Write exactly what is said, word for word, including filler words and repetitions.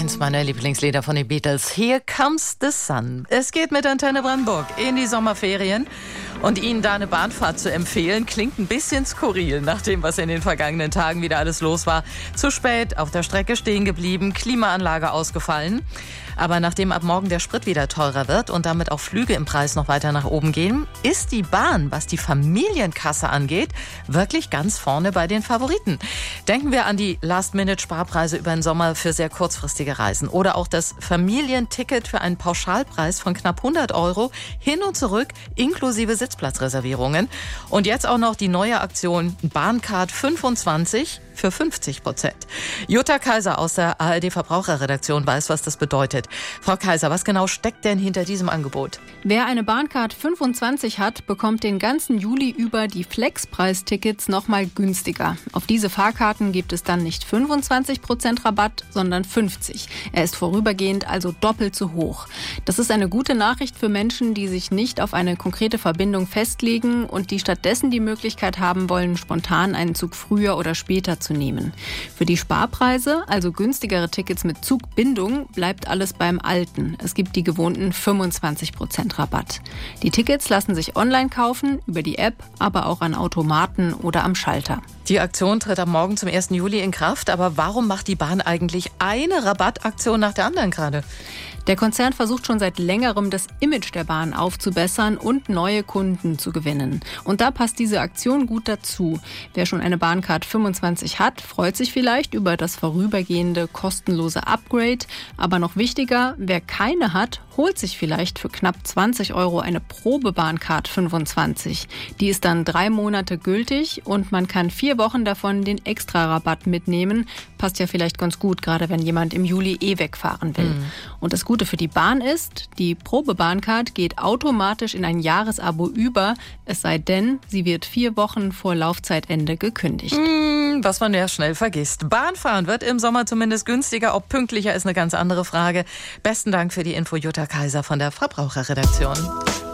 Eins meiner Lieblingslieder von den Beatles. Here Comes the Sun. Es geht mit Antenne Brandenburg in die Sommerferien. Und Ihnen da eine Bahnfahrt zu empfehlen, klingt ein bisschen skurril, nach dem, was in den vergangenen Tagen wieder alles los war. Zu spät, auf der Strecke stehen geblieben, Klimaanlage ausgefallen. Aber nachdem ab morgen der Sprit wieder teurer wird und damit auch Flüge im Preis noch weiter nach oben gehen, ist die Bahn, was die Familienkasse angeht, wirklich ganz vorne bei den Favoriten. Denken wir an die Last-Minute-Sparpreise über den Sommer für sehr kurzfristige Reisen oder auch das Familienticket für einen Pauschalpreis von knapp hundert Euro hin und zurück inklusive Sitzplatzreservierungen. Und jetzt auch noch die neue Aktion Bahncard fünfundzwanzig für fünfzig Prozent. Jutta Kaiser aus der A R D-Verbraucherredaktion weiß, was das bedeutet. Frau Kaiser, was genau steckt denn hinter diesem Angebot? Wer eine Bahncard fünfundzwanzig hat, bekommt den ganzen Juli über die Flexpreistickets noch mal günstiger. Auf diese Fahrkarten gibt es dann nicht fünfundzwanzig Prozent Rabatt, sondern fünfzig. Er ist vorübergehend also doppelt so hoch. Das ist eine gute Nachricht für Menschen, die sich nicht auf eine konkrete Verbindung festlegen und die stattdessen die Möglichkeit haben wollen, spontan einen Zug früher oder später zu nehmen. Für die Sparpreise, also günstigere Tickets mit Zugbindung, bleibt alles beim Alten. Es gibt die gewohnten fünfundzwanzig Prozent Rabatt. Die Tickets lassen sich online kaufen, über die App, aber auch an Automaten oder am Schalter. Die Aktion tritt am Morgen zum ersten Juli in Kraft. Aber warum macht die Bahn eigentlich eine Rabattaktion nach der anderen gerade? Der Konzern versucht schon seit längerem, das Image der Bahn aufzubessern und neue Kunden zu gewinnen. Und da passt diese Aktion gut dazu. Wer schon eine Bahncard fünfundzwanzig hat, freut sich vielleicht über das vorübergehende kostenlose Upgrade. Aber noch wichtiger, wer keine hat, holt sich vielleicht für knapp zwanzig Euro eine Probebahncard fünfundzwanzig. Die ist dann drei Monate gültig und man kann vier Wochen davon den Extra-Rabatt mitnehmen. Passt ja vielleicht ganz gut, gerade wenn jemand im Juli eh wegfahren will. Mhm. Und das Gute für die Bahn ist, die Probebahncard geht automatisch in ein Jahresabo über, es sei denn, sie wird vier Wochen vor Laufzeitende gekündigt. Mm, was man ja schnell vergisst. Bahnfahren wird im Sommer zumindest günstiger. Ob pünktlicher ist eine ganz andere Frage. Besten Dank für die Info, Jutta Kaiser von der Verbraucherredaktion.